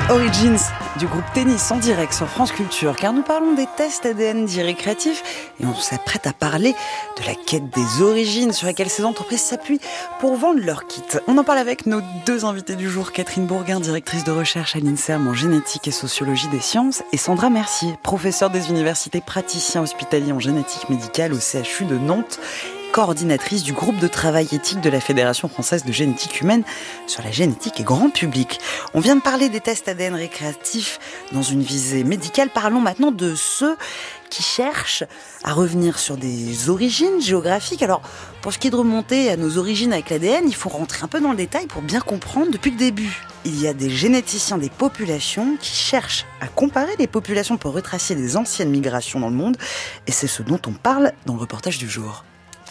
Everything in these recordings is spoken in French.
Origins du groupe Tennis en direct sur France Culture, car nous parlons des tests ADN dits récréatifs et on s'apprête à parler de la quête des origines sur laquelle ces entreprises s'appuient pour vendre leurs kits. On en parle avec nos deux invités du jour, Catherine Bourguin, directrice de recherche à l'INSERM en génétique et sociologie des sciences, et Sandra Mercier, professeure des universités, praticien hospitalier en génétique médicale au CHU de Nantes, coordinatrice du groupe de travail éthique de la Fédération française de génétique humaine sur la génétique et grand public. On vient de parler des tests ADN récréatifs dans une visée médicale. Parlons maintenant de ceux qui cherchent à revenir sur des origines géographiques. Alors, pour ce qui est de remonter à nos origines avec l'ADN, il faut rentrer un peu dans le détail pour bien comprendre depuis le début. Il y a des généticiens des populations qui cherchent à comparer les populations pour retracer les anciennes migrations dans le monde. Et c'est ce dont on parle dans le reportage du jour.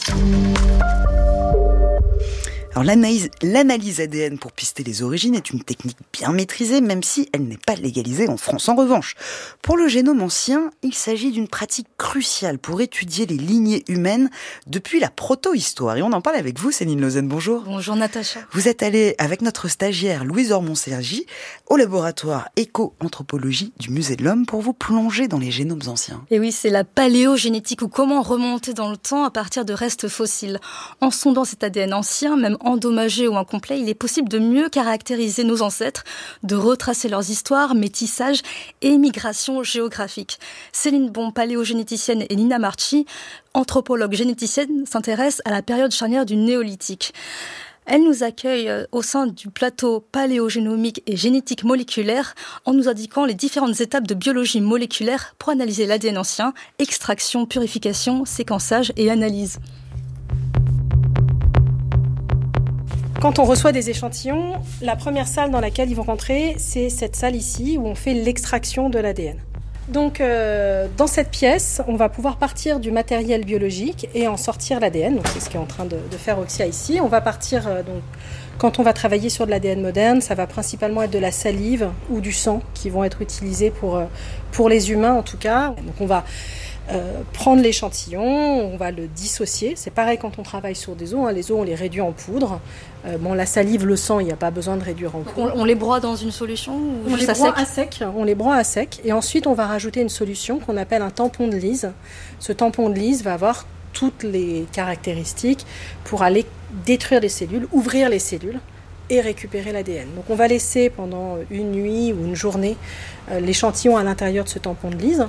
Alors l'analyse ADN pour pister les origines est une technique bien maîtrisée, même si elle n'est pas légalisée en France. En revanche, pour le génome ancien, il s'agit d'une pratique cruciale pour étudier les lignées humaines depuis la proto-histoire. Et on en parle avec vous, Céline Lausanne, bonjour. Bonjour Natacha. Vous êtes allée avec notre stagiaire Louise Ormond-Sergi au laboratoire éco-anthropologie du Musée de l'Homme pour vous plonger dans les génomes anciens. Et oui, c'est la paléogénétique, ou comment remonter dans le temps à partir de restes fossiles. En sondant cet ADN ancien, même endommagé ou incomplet, il est possible de mieux caractériser nos ancêtres, de retracer leurs histoires, métissage et migration géographique. Céline Bon, paléogénéticienne, et Nina Marchi, anthropologue généticienne, s'intéressent à la période charnière du néolithique. Elle nous accueille au sein du plateau paléogénomique et génétique moléculaire en nous indiquant les différentes étapes de biologie moléculaire pour analyser l'ADN ancien, extraction, purification, séquençage et analyse. Quand on reçoit des échantillons, la première salle dans laquelle ils vont rentrer, c'est cette salle ici où on fait l'extraction de l'ADN. Donc dans cette pièce, on va pouvoir partir du matériel biologique et en sortir l'ADN. Donc c'est ce qu'est en train de faire Oxia ici. On va partir, donc, quand on va travailler sur de l'ADN moderne, ça va principalement être de la salive ou du sang qui vont être utilisés pour les humains en tout cas. Donc on va prendre l'échantillon, on va le dissocier. C'est pareil quand on travaille sur des os. Les os, on les réduit en poudre. La salive, le sang, il n'y a pas besoin de réduire en poudre. On les broie dans une solution ou on juste les broie à sec. On les broie à sec. Et ensuite, on va rajouter une solution qu'on appelle un tampon de Lise. Ce tampon de Lise va avoir toutes les caractéristiques pour aller détruire les cellules, ouvrir les cellules et récupérer l'ADN. Donc on va laisser pendant une nuit ou une journée l'échantillon à l'intérieur de ce tampon de Lise.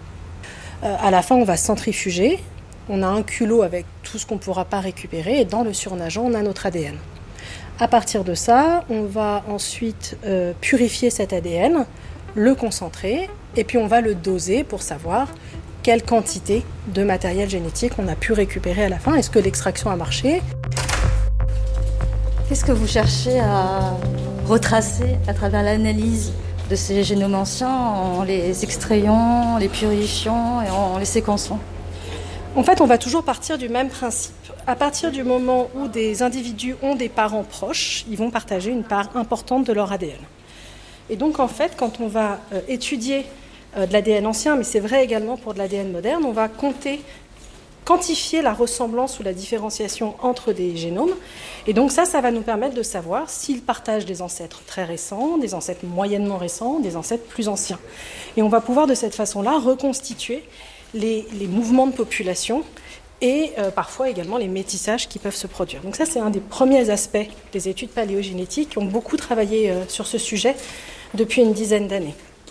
À la fin, on va centrifuger. On a un culot avec tout ce qu'on ne pourra pas récupérer. Et dans le surnageant, on a notre ADN. À partir de ça, on va ensuite purifier cet ADN, le concentrer, et puis on va le doser pour savoir quelle quantité de matériel génétique on a pu récupérer à la fin. Est-ce que l'extraction a marché ? Qu'est-ce que vous cherchez à retracer à travers l'analyse de ces génomes anciens en les extrayant, en les purifiant et en les séquençant? En fait, on va toujours partir du même principe. À partir du moment où des individus ont des parents proches, ils vont partager une part importante de leur ADN. Et donc, en fait, quand on va étudier de l'ADN ancien, mais c'est vrai également pour de l'ADN moderne, on va quantifier la ressemblance ou la différenciation entre des génomes. Et donc ça va nous permettre de savoir s'ils partagent des ancêtres très récents, des ancêtres moyennement récents, des ancêtres plus anciens. Et on va pouvoir de cette façon-là reconstituer les mouvements de population et parfois également les métissages qui peuvent se produire. Donc ça, c'est un des premiers aspects des études paléogénétiques qui ont beaucoup travaillé sur ce sujet depuis une dizaine d'années.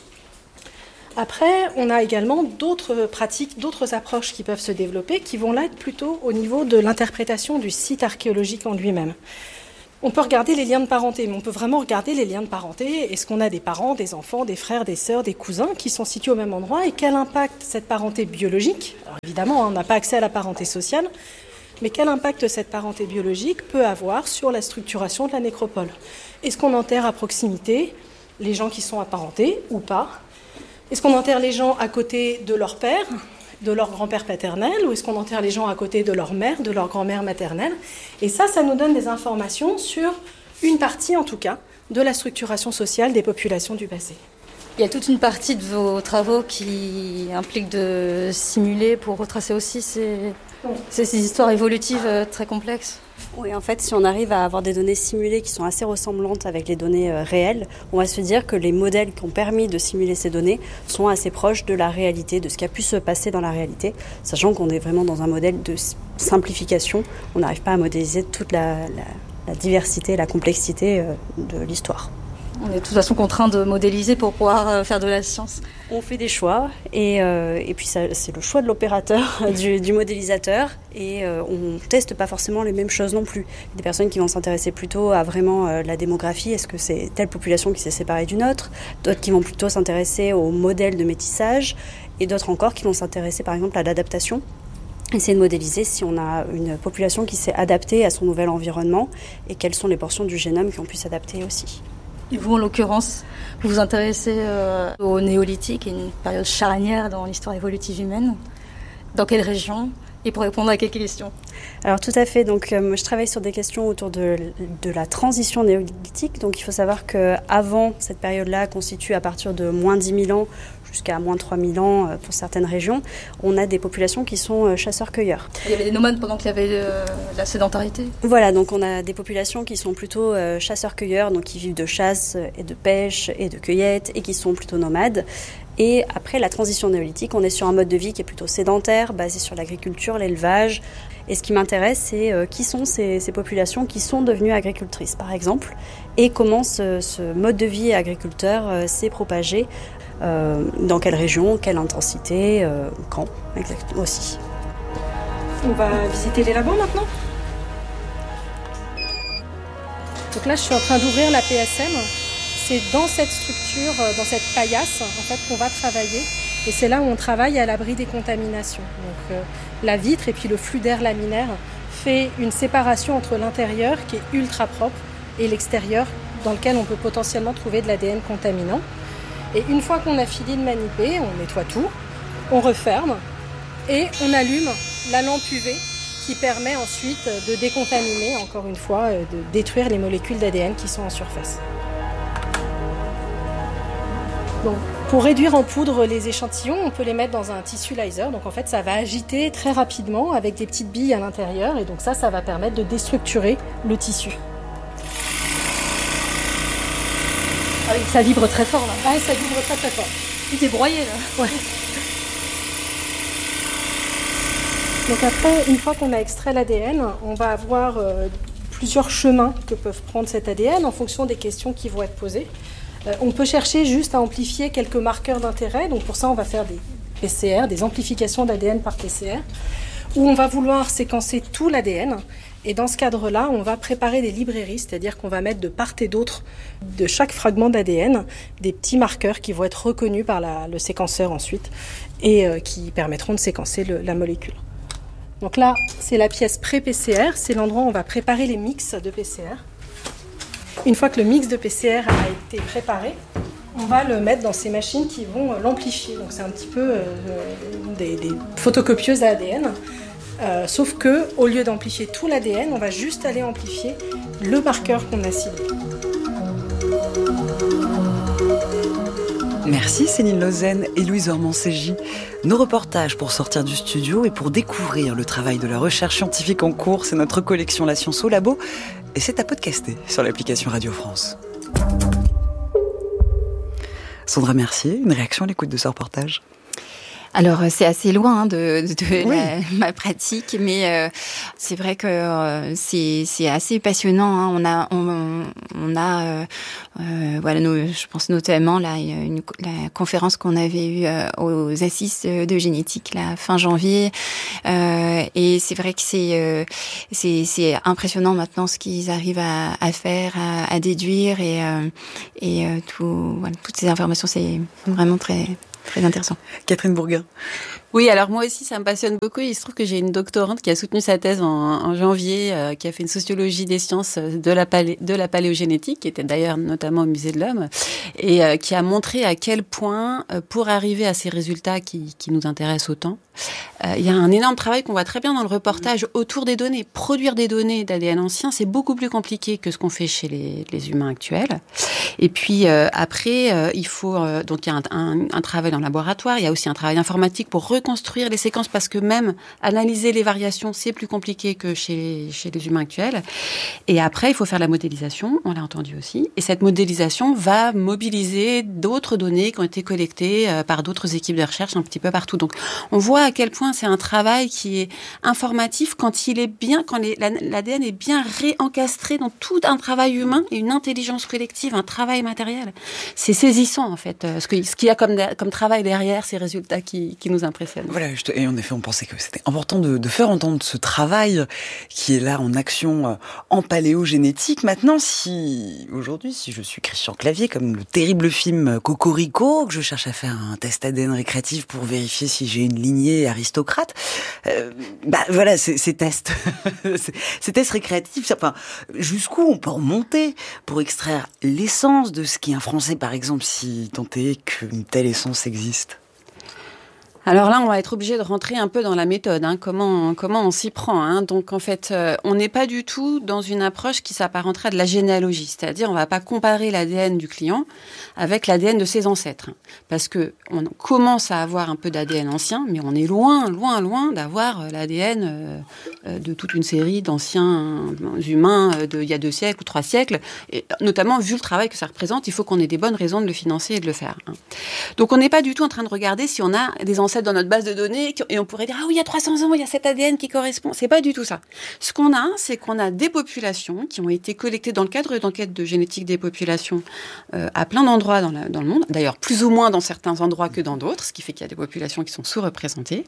Après, on a également d'autres pratiques, d'autres approches qui peuvent se développer, qui vont là être plutôt au niveau de l'interprétation du site archéologique en lui-même. On peut regarder les liens de parenté, mais on peut vraiment regarder les liens de parenté. Est-ce qu'on a des parents, des enfants, des frères, des sœurs, des cousins qui sont situés au même endroit et quel impact cette parenté biologique, alors évidemment, on n'a pas accès à la parenté sociale, mais quel impact cette parenté biologique peut avoir sur la structuration de la nécropole? Est-ce qu'on enterre à proximité les gens qui sont apparentés ou pas? Est-ce qu'on enterre les gens à côté de leur père, de leur grand-père paternel, ou est-ce qu'on enterre les gens à côté de leur mère, de leur grand-mère maternelle? Et ça nous donne des informations sur une partie, en tout cas, de la structuration sociale des populations du passé. Il y a toute une partie de vos travaux qui implique de simuler pour retracer aussi ces C'est ces histoires évolutives très complexes. Oui, en fait, si on arrive à avoir des données simulées qui sont assez ressemblantes avec les données réelles, on va se dire que les modèles qui ont permis de simuler ces données sont assez proches de la réalité, de ce qui a pu se passer dans la réalité, sachant qu'on est vraiment dans un modèle de simplification. On n'arrive pas à modéliser toute la diversité et la complexité de l'histoire. On est de toute façon contraint de modéliser pour pouvoir faire de la science. On fait des choix et puis ça, c'est le choix de l'opérateur, du modélisateur, et on teste pas forcément les mêmes choses non plus. Il y a des personnes qui vont s'intéresser plutôt à vraiment la démographie, est-ce que c'est telle population qui s'est séparée d'une autre, d'autres qui vont plutôt s'intéresser au modèle de métissage, et d'autres encore qui vont s'intéresser par exemple à l'adaptation. Essayer de modéliser si on a une population qui s'est adaptée à son nouvel environnement et quelles sont les portions du génome qui ont pu s'adapter aussi. Et vous, en l'occurrence, vous vous intéressez au néolithique, une période charnière dans l'histoire évolutive humaine. Dans quelle région et pour répondre à quelques questions? Alors tout à fait, donc je travaille sur des questions autour de la transition néolithique. Donc il faut savoir qu'avant cette période-là, constitue à partir de moins 10 000 ans jusqu'à moins 3 000 ans pour certaines régions, on a des populations qui sont chasseurs-cueilleurs. Il y avait des nomades pendant qu'il y avait la sédentarité? Voilà, donc on a des populations qui sont plutôt chasseurs-cueilleurs, donc qui vivent de chasse et de pêche et de cueillette et qui sont plutôt nomades. Et après la transition néolithique, on est sur un mode de vie qui est plutôt sédentaire, basé sur l'agriculture, l'élevage. Et ce qui m'intéresse, c'est qui sont ces populations qui sont devenues agricultrices, par exemple, et comment ce mode de vie agriculteur s'est propagé, dans quelle région, quelle intensité, quand, exactement aussi. On va visiter les labos maintenant. Donc là, je suis en train d'ouvrir la PSM. C'est dans cette structure, dans cette paillasse, en fait, qu'on va travailler. Et c'est là où on travaille à l'abri des contaminations. Donc la vitre et puis le flux d'air laminaire fait une séparation entre l'intérieur, qui est ultra propre, et l'extérieur, dans lequel on peut potentiellement trouver de l'ADN contaminant. Et une fois qu'on a fini de maniper, on nettoie tout, on referme et on allume la lampe UV qui permet ensuite de décontaminer, encore une fois, de détruire les molécules d'ADN qui sont en surface. Donc, pour réduire en poudre les échantillons, on peut les mettre dans un tissue-lyser. Donc en fait, ça va agiter très rapidement avec des petites billes à l'intérieur. Et donc ça va permettre de déstructurer le tissu. Ah oui, ça vibre très fort là. Ah, ça vibre très très fort. Il est broyé là. Ouais. Donc après, une fois qu'on a extrait l'ADN, on va avoir plusieurs chemins que peuvent prendre cet ADN en fonction des questions qui vont être posées. On peut chercher juste à amplifier quelques marqueurs d'intérêt. Donc pour ça, on va faire des PCR, des amplifications d'ADN par PCR, où on va vouloir séquencer tout l'ADN. Et dans ce cadre-là, on va préparer des librairies, c'est-à-dire qu'on va mettre de part et d'autre de chaque fragment d'ADN des petits marqueurs qui vont être reconnus par le séquenceur ensuite et qui permettront de séquencer la molécule. Donc là, c'est la pièce pré-PCR, c'est l'endroit où on va préparer les mix de PCR. Une fois que le mix de PCR a été préparé, on va le mettre dans ces machines qui vont l'amplifier. Donc c'est un petit peu des photocopieuses à ADN. Sauf que, au lieu d'amplifier tout l'ADN, on va juste aller amplifier le marqueur qu'on a ciblé. Merci Céline Lauzen et Louise Ormand-Ségy. Nos reportages pour sortir du studio et pour découvrir le travail de la recherche scientifique en cours, c'est notre collection La Science au Labo et c'est à podcaster sur l'application Radio France. Sandra Mercier, une réaction à l'écoute de ce reportage? Alors, c'est assez loin de oui. ma pratique, mais c'est vrai que c'est assez passionnant. Hein. On a voilà, je pense notamment là, la conférence qu'on avait eue aux Assises de génétique là fin janvier, et c'est vrai que c'est impressionnant maintenant ce qu'ils arrivent à faire, à déduire et toutes ces informations, c'est vraiment très intéressant. Catherine Bourguin. Oui, alors moi aussi, ça me passionne beaucoup. Il se trouve que j'ai une doctorante qui a soutenu sa thèse en janvier, qui a fait une sociologie des sciences de la paléogénétique, qui était d'ailleurs notamment au Musée de l'Homme, et qui a montré à quel point, pour arriver à ces résultats qui nous intéressent autant, Il y a un énorme travail qu'on voit très bien dans le reportage autour des données. Produire des données d'ADN ancien, c'est beaucoup plus compliqué que ce qu'on fait chez les humains actuels. Et puis après, il faut donc il y a un travail dans le laboratoire. Il y a aussi un travail informatique pour reconstruire les séquences parce que même analyser les variations, c'est plus compliqué que chez les humains actuels. Et après, il faut faire la modélisation. On l'a entendu aussi. Et cette modélisation va mobiliser d'autres données qui ont été collectées par d'autres équipes de recherche un petit peu partout. Donc, on voit à quel point c'est un travail qui est informatif quand il est bien, quand l'ADN est bien réencastré dans tout un travail humain et une intelligence collective, un travail matériel. C'est saisissant, en fait, ce qu'il y a comme travail derrière ces résultats qui nous impressionnent. Voilà, et en effet, on pensait que c'était important de faire entendre ce travail qui est là en action en paléogénétique. Maintenant, aujourd'hui, si je suis Christian Clavier, comme le terrible film Cocorico, que je cherche à faire un test ADN récréatif pour vérifier si j'ai une lignée aristocrate, voilà, ces tests, ces tests récréatifs, enfin, jusqu'où on peut remonter pour extraire l'essence de ce qui est un Français, par exemple, si tant est qu'une telle essence existe? Alors là, on va être obligé de rentrer un peu dans la méthode, comment on s'y prend. Donc en fait, on n'est pas du tout dans une approche qui s'apparenterait à de la généalogie, c'est-à-dire on ne va pas comparer l'ADN du client avec l'ADN de ses ancêtres, parce que on commence à avoir un peu d'ADN ancien, mais on est loin d'avoir l'ADN de toute une série d'anciens humains d'il y a 2 siècles ou 3 siècles, et notamment vu le travail que ça représente, il faut qu'on ait des bonnes raisons de le financer et de le faire. Donc on n'est pas du tout en train de regarder si on a des ancêtres dans notre base de données et on pourrait dire il y a 300 ans, il y a cet ADN qui correspond. C'est pas du tout ça. Ce qu'on a, c'est qu'on a des populations qui ont été collectées dans le cadre d'enquêtes de génétique des populations à plein d'endroits dans le monde. D'ailleurs, plus ou moins dans certains endroits que dans d'autres, ce qui fait qu'il y a des populations qui sont sous-représentées.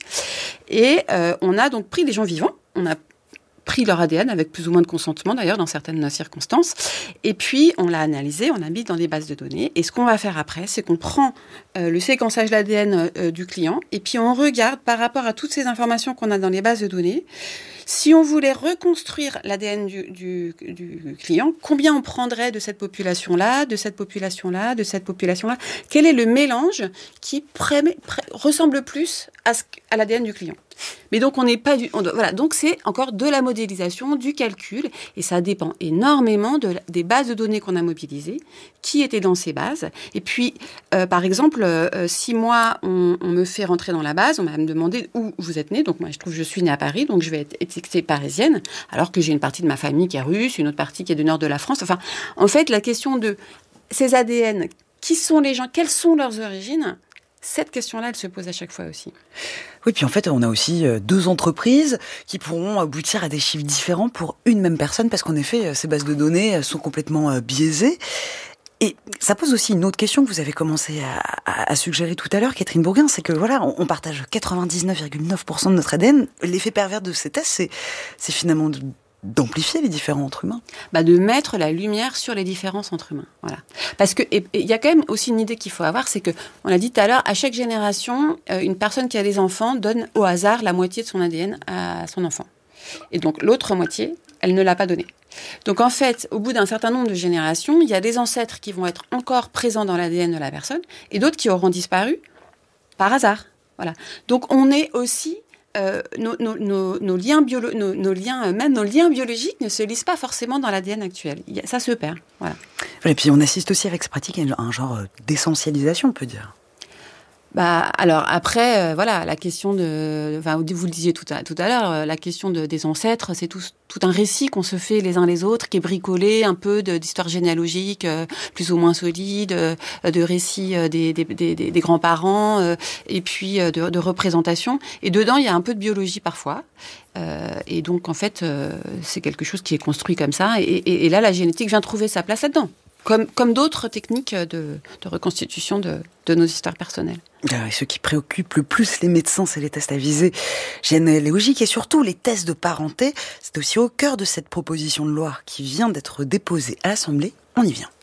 Et on a donc pris des gens vivants. On a pris leur ADN avec plus ou moins de consentement d'ailleurs dans certaines circonstances et puis on l'a analysé, on l'a mis dans des bases de données et ce qu'on va faire après c'est qu'on prend le séquençage de l'ADN du client et puis on regarde par rapport à toutes ces informations qu'on a dans les bases de données si on voulait reconstruire l'ADN du client, combien on prendrait de cette population-là, de cette population-là, de cette population-là, quel est le mélange qui ressemble plus à l'ADN du client. Mais donc on n'est pas voilà, donc c'est encore de la modélisation, du calcul, et ça dépend énormément des bases de données qu'on a mobilisées, qui étaient dans ces bases. Et puis, par exemple, si moi on me fait rentrer dans la base, on va me demander où vous êtes né. Donc moi je trouve que je suis née à Paris, donc je vais être étiquetée parisienne, alors que j'ai une partie de ma famille qui est russe, une autre partie qui est du nord de la France. Enfin, en fait, la question de ces ADN, qui sont les gens, quelles sont leurs origines? Cette question-là, elle se pose à chaque fois aussi. Oui, puis en fait, on a aussi 2 entreprises qui pourront aboutir à des chiffres différents pour une même personne, parce qu'en effet, ces bases de données sont complètement biaisées. Et ça pose aussi une autre question que vous avez commencé à suggérer tout à l'heure, Catherine Bourguin, c'est que voilà, on partage 99,9% de notre ADN. L'effet pervers de ces tests, c'est finalement d'amplifier les différences entre humains. De mettre la lumière sur les différences entre humains. Voilà. Parce que il y a quand même aussi une idée qu'il faut avoir, c'est que, on l'a dit tout à l'heure, à chaque génération, une personne qui a des enfants donne au hasard la moitié de son ADN à son enfant. Et donc l'autre moitié, elle ne l'a pas donnée. Donc en fait, au bout d'un certain nombre de générations, il y a des ancêtres qui vont être encore présents dans l'ADN de la personne et d'autres qui auront disparu par hasard. Voilà. Donc on est aussi nos liens biologiques ne se lisent pas forcément dans l'ADN actuel. Ça se perd. Voilà. Et puis on assiste aussi avec ce pratique à un genre d'essentialisation, on peut dire. Alors après, voilà, la question vous le disiez tout à l'heure, la question des ancêtres, c'est tout un récit qu'on se fait les uns les autres, qui est bricolé un peu d'histoire généalogique plus ou moins solide, de récits des grands-parents, et puis de représentation. Et dedans, il y a un peu de biologie parfois. Et donc, en fait, c'est quelque chose qui est construit comme ça. Et là, la génétique vient trouver sa place là-dedans. Comme d'autres techniques de reconstitution de nos histoires personnelles. Et ce qui préoccupe le plus les médecins, c'est les tests à visée généalogique et surtout les tests de parenté. C'est aussi au cœur de cette proposition de loi qui vient d'être déposée à l'Assemblée. On y vient.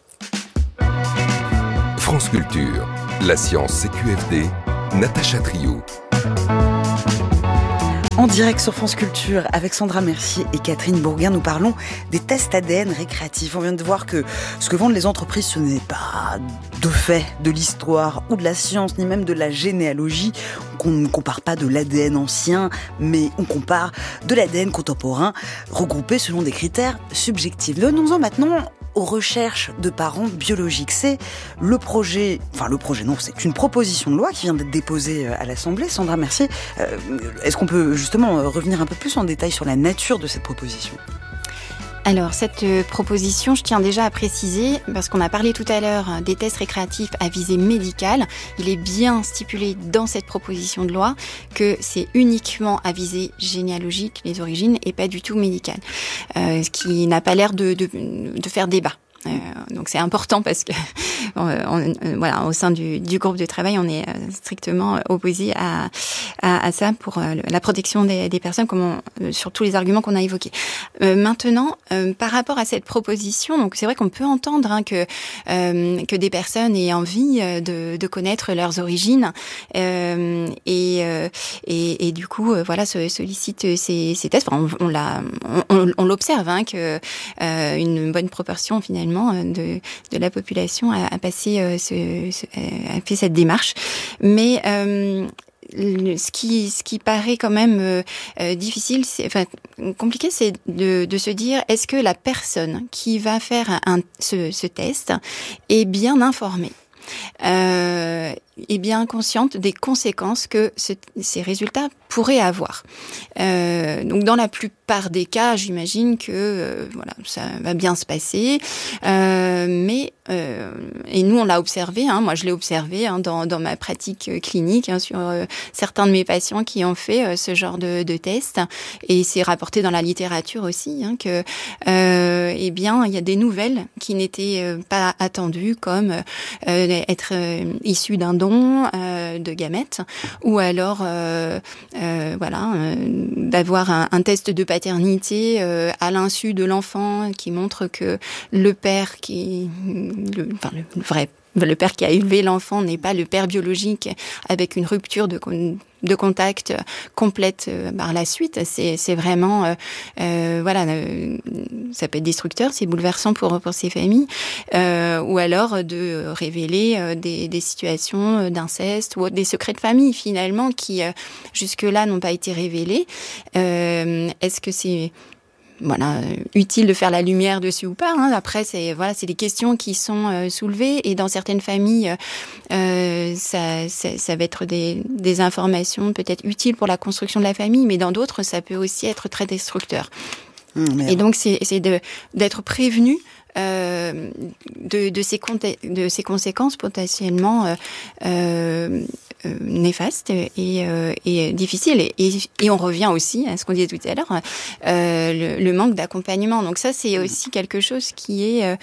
France Culture, la science CQFD, Natacha Trio. En direct sur France Culture, avec Sandra Mercier et Catherine Bourguin, nous parlons des tests ADN récréatifs. On vient de voir que ce que vendent les entreprises, ce n'est pas de fait de l'histoire ou de la science, ni même de la généalogie. On ne compare pas de l'ADN ancien, mais on compare de l'ADN contemporain, regroupé selon des critères subjectifs. Venons-en maintenant aux recherches de parents biologiques. C'est c'est une proposition de loi qui vient d'être déposée à l'Assemblée. Sandra Mercier, est-ce qu'on peut justement revenir un peu plus en détail sur la nature de cette proposition ? Alors, cette proposition, je tiens déjà à préciser, parce qu'on a parlé tout à l'heure des tests récréatifs à visée médicale, il est bien stipulé dans cette proposition de loi que c'est uniquement à visée généalogique, les origines, et pas du tout médicale. Ce qui n'a pas l'air de faire débat. Donc c'est important parce que au sein du groupe de travail, on est strictement opposé à ça pour la protection des personnes, sur tous les arguments qu'on a évoqués. Maintenant, par rapport à cette proposition, donc c'est vrai qu'on peut entendre que des personnes aient envie de connaître leurs origines et du coup sollicitent ces tests. Enfin, on l'observe que une bonne proportion finalement de la population a passé a fait cette démarche, mais ce qui paraît quand même difficile, compliqué, c'est de se dire, est-ce que la personne qui va faire ce test est bien informée, est bien consciente des conséquences que ces résultats pourraient avoir. Donc dans la plupart des cas, j'imagine que ça va bien se passer, mais et nous on l'a observé, moi je l'ai observé dans ma pratique clinique sur certains de mes patients qui ont fait ce genre de test, et c'est rapporté dans la littérature aussi que il y a des nouvelles qui n'étaient pas attendues, comme être issu d'un don de gamètes, ou alors d'avoir un test de paternité à l'insu de l'enfant qui montre que le père le père qui a élevé l'enfant n'est pas le père biologique, avec une rupture de contact complète par la suite. C'est vraiment ça peut être destructeur, c'est bouleversant pour ces familles, ou alors de révéler des situations d'inceste ou des secrets de famille finalement qui jusque-là n'ont pas été révélés. Est-ce que c'est utile de faire la lumière dessus ou pas, Après, c'est des questions qui sont soulevées, et dans certaines familles, ça va être des informations peut-être utiles pour la construction de la famille, mais dans d'autres, ça peut aussi être très destructeur. Et donc, c'est d'être prévenu de ces conséquences potentiellement néfastes et difficiles. Et on revient aussi à ce qu'on disait tout à l'heure, le manque d'accompagnement. Donc ça, c'est aussi quelque chose qui est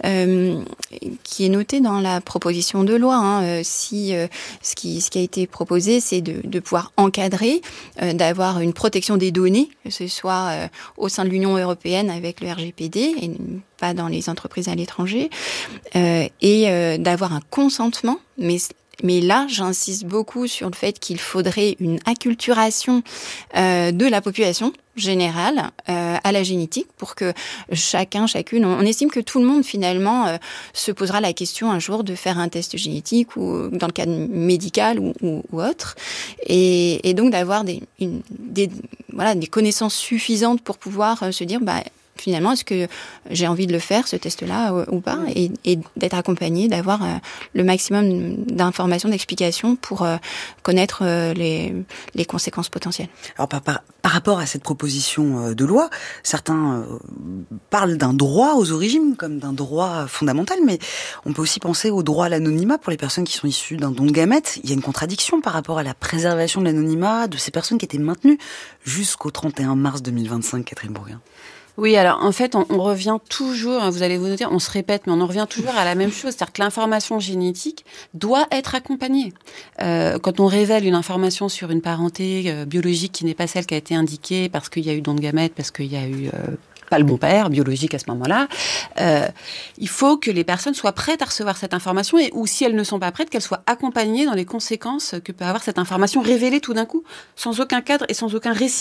noté dans la proposition de loi. Ce qui a été proposé, c'est de pouvoir encadrer, d'avoir une protection des données, que ce soit au sein de l'Union européenne avec le RGPD et pas dans les entreprises à l'étranger, et d'avoir un consentement, mais là, j'insiste beaucoup sur le fait qu'il faudrait une acculturation de la population générale à la génétique, pour que chacune, on estime que tout le monde finalement se posera la question un jour de faire un test génétique, ou dans le cadre médical ou autre, et donc d'avoir des connaissances suffisantes pour pouvoir se dire finalement, est-ce que j'ai envie de le faire, ce test-là, ou pas, et d'être accompagné, d'avoir le maximum d'informations, d'explications pour connaître les conséquences potentielles. Alors, par rapport à cette proposition de loi, certains parlent d'un droit aux origines comme d'un droit fondamental, mais on peut aussi penser au droit à l'anonymat pour les personnes qui sont issues d'un don de gamètes. Il y a une contradiction par rapport à la préservation de l'anonymat de ces personnes qui étaient maintenues jusqu'au 31 mars 2025, Catherine Bourguin. Oui, alors en fait, on revient toujours, vous allez vous noter, on se répète, mais on en revient toujours à la même chose, c'est-à-dire que l'information génétique doit être accompagnée. Quand on révèle une information sur une parenté biologique qui n'est pas celle qui a été indiquée parce qu'il y a eu don de gamètes, parce qu'il y a eu pas le bon père biologique à ce moment-là, il faut que les personnes soient prêtes à recevoir cette information, ou si elles ne sont pas prêtes, qu'elles soient accompagnées dans les conséquences que peut avoir cette information révélée tout d'un coup, sans aucun cadre et sans aucun récit